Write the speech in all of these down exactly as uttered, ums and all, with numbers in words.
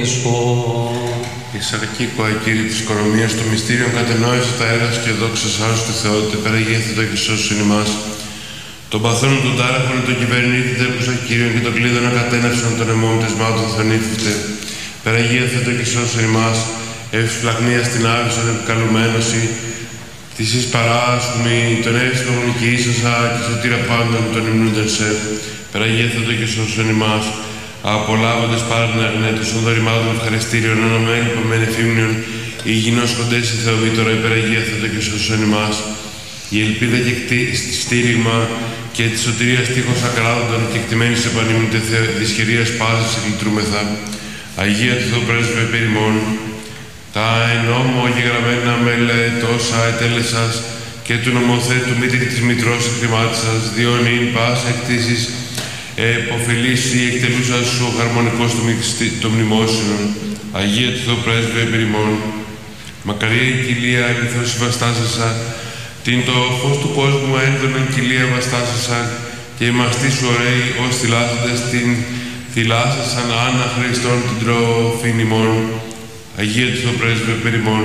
Εις αρκήκοα, Κύριε της οικονομίας των μυστήριων, κατενόησε τα έργα σου και δόξα σου τη Θεότητα, περαγέθετο και σώσον ημάς. Τον παθόν των τάραχων των κυβερνήτη τέπουσα Κύριον και τον κλείδωνα κατέναυσαν των αιμών τεσμάτων θονήφιτε. Περαγέθετο και σώσον ημάς. Ευσπλαγνία στην άβυσον επικαλουμένωση. Της εις παράσχουμη τον εύστοχον οικοίσασα και σωτήρα πάντων των υμνούντεν σε. Περαγέθετο και σώσον ημάς. Απολάβοντες πάρουν αγνέτους των δωρημάτων ευχαριστήριων, αναμέλυπα μεν εφήμνιον, οι γινώσκοντες η Θεοβήτωρα υπεραγίαθετο και σώσον ημάς. Η ελπίδα και στήριγμα και τη σωτηρία τείχος ακράδοντων και εκτιμένη σε πανήμνητε δυσχερίας πάσης εκλητρούμεθα. Αγία του Θεού πρέσβε περιμών. Τα εν νόμο γεγραμμένα μελετώσα ετέλεσας και του νομοθέτου μήτρη της μητρός εκκλημάτισας, διόν ειν πάσα εκτίσεις εποφελήσει εκτελούσας σου ο χαρμονικός των μνημόσυνων. Αγία του Θεού πρέσβε περιμών. Μακαρία η κοιλία αληθώς βαστάσασα, την το φως του κόσμου έντονεν κοιλία βαστάσασα, και οι μαστοί σου ωραίοι ως θυλάσσοντες την θυλάσσασαν άνα Χριστόν την τροφήν ημών. Αγία του Θεού πρέσβε περιμών.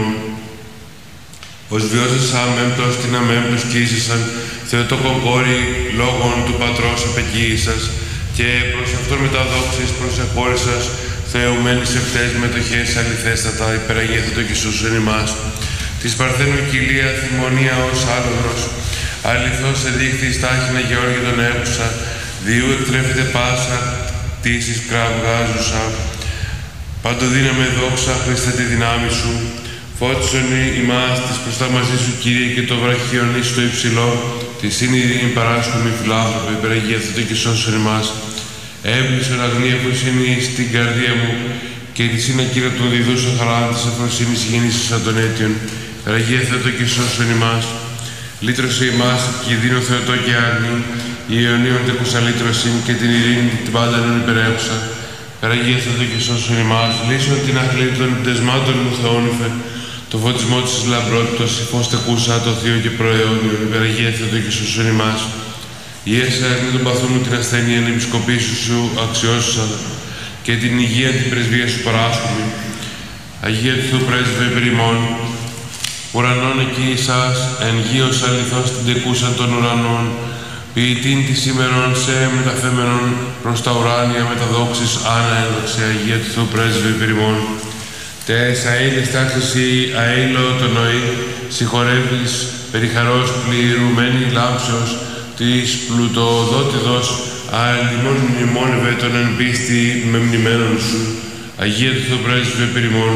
Ως βιώσας αμέμπτος την αμέμπτος κοίσασαν, Θεοτόκον κόρη λόγων του Πατρός απεκοίησας, και προς αυτόν μεταδόξεις προσεχώρησας, θεωμένης ευτές μετοχές αληθέστατα, υπεραγέθετο και σώσον ημάς. Της Παρθένου κοιλία θυμονία ως άλογος, αληθώς εδείχθη στάχυνα Γεώργη τον έχουσα, διού εκτρέφεται πάσα τήσεις κραυγάζουσα. Παντοδύναμε δόξα, Χριστέ τη δυνάμει σου, φώτισον ημάς της μπροστά μαζί σου, Κύριε, και το βραχίον εις το υψηλό, τη συνειδήνη παράσχομη φιλάνθρωπε, υπεραγέθετο και σώσον ημάς. Έμπλησον αγνία που είναι στην καρδία μου, και τη είναι Κύριε των διδούσων χαρά της αφροσύνης γεννήσεως των αίτιων, υπεραγέθετο και σώσον ημάς. Λύτρωσε ημάς, κινδύνο Θεοτό και άγνη, η αιωνίων τεκούσα λύτρωση και την ειρήνη την πάντα νον υπερέχουσα. Περαγέθετο και σώσον ημάς, λύσον την αχλή των πτεσμάτων μου Θεόνυφε, το φωτισμό της λαμπρότητος, φως τεκούσα το Θείο και προαιώνιον, περαγέθετο και σώσον ημάς. Ιέσα αγνή των παθών μου την ασθένεια, εν επισκοπήσου σου αξιώσουσα, και την υγεία την πρεσβεία σου παράσχομη. Αγία του Θεού πρέσβε περιμών. Ουρανών εκεί εσάς, εν γείος αληθώς την τεκούσαν των ουρανών, ποιητήν της σήμερον σε μεταφέμενον προς τα ουράνια μεταδόξης άνα ένδοξε. Αγία του Θεού πρέσβε περιμών. Τες αήλες τάξεις η αήλο το νοή, συγχωρεύεις περιχαρός πληρουμένη λάμψεως, της πλουτοδότηδος αλλημών μνημόνευε τον εν πίστη μεμνημένων σου. Αγία του Θεού πρέσβε περιμών.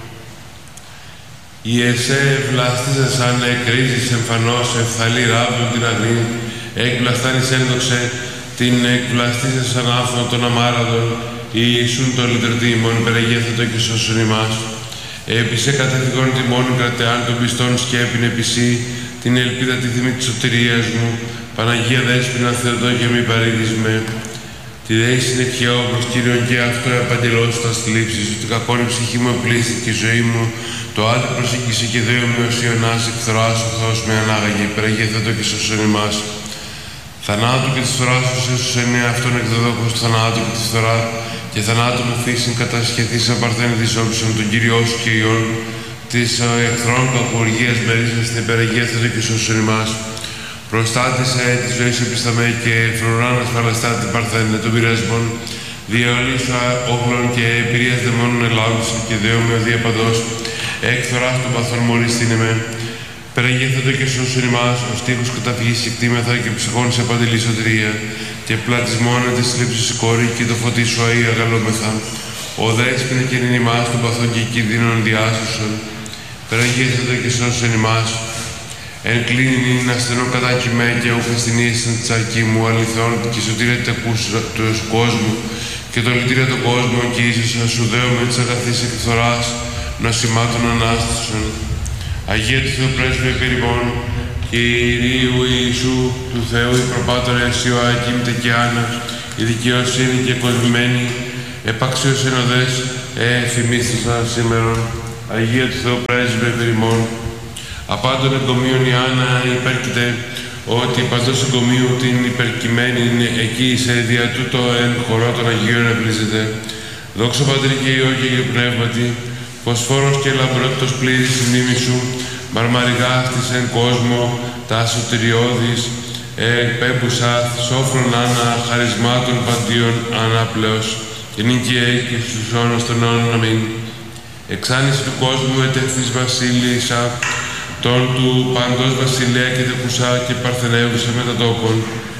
Η εσέ ευλαστήσασαν εκρίζεις εμφανώς εφθαλή ράβδον την αγνή, εκβλαστάνης ένδοξε την εκβλαστήσασαν άφθον των αμάραδων, Ιησούν το λυτρωτή ημών, υπεραγέθετο και σώσον ημάς. Επισέ καταφυγών τιμών κρατεάν των πιστών σκέπην επισή, την ελπίδα τη θυμή της σωτηρίας μου, Παναγία Δέσποινα Θεοτό και μη παρήδισμε. Τη δέη συνεχιάω προς Κύριον και αυτό επαντελώς τα θλίψεις, ότι κακόν η ψυχή μου επλήστηκε η ζωή μου, το άδει προσήκησε και δέο με ως Ιωνάς εκθοράς ο Θεός με ανάγαγε, υπεραγέθετο και σώσον ημάς. Θανάτου και της φθοράς τους έσωσεν αυτόν εκδοδόκος του θανάτου και τη φθορά, και θανάτου μου φύσιν κατασχεθείς σαν παρθένη της όψεων τον Κύριό σου και Υιόν, της εχθρών κακουργίας μερίσας στην υπεραγέθετο και σώσον ημάς. Προστάτησε τη ζωή επισταμέ και φρουράν ασφαλαστά την παρθένη των πειρασμών, διαολύσα όχλων και πυρίας δαιμόνων ελάβουσα και δέομαι οδεία παντός, έκθοράς των παθών μολύστηνε. Περαγέθετο και σώσον ημάς, ο στίχος καταφυγής και κτήμεθα και ψυχών σε παντελή σωτηρία, και πλατισμόν εν της θλίψης η κόρη και το φωτί σου αΐ αγαλόμεθα. Ο δέσποινα και νυν ημάς των παθών και κινδύνων διάσωσον. Περαγέθετο και σώσον ημάς. Εν κλείνει νυν ασθενό κατάκυμαι και ούχα στην ίσθεν της αρκή μου, αληθών και σωτήρια του κόσμου, και το λυτήρια του κόσμου και ίσως σου δέομαι της αγαθής εκθοράς, νοσημάτων ανάστησον. Αγία του Θεού πρέσβε περιμών, Κυρίου Ιησού του Θεού η προπάτωρε εσύ ο ακίμητε και άνας, η δικαιοσύνη και κοσμημένη, επαξίως ενωδές, ε, θυμίστησα σήμερον. Αγία του Θεού πρέσβε περιμών. Απάντων εγκομείων η Άννα υπέρκειται, ότι παντός εγκομείου την υπερκειμένη είναι εκεί σε δια τούτο εν χορό των Αγίων ευλίζεται. Δόξα Πατρί και Υιό και Αγίου Πνεύματι, φωσφόρος και λαμπρότητος πλήρης η μνήμη σου, μαρμαριγάστης εν κόσμο, τα σωτηριώδης, εκπέμπουσαθ, σόφρον άνα, χαρισμάτων παντίων ανάπλεως, και νικιέ και στους αιώνας των αιώνων αμήν. Εξάνηση του κόσμου ετεύθης βασίλισσα, τον του παντός βασιλέα και τεκουσά και παρθενεύουσα μετατόπων,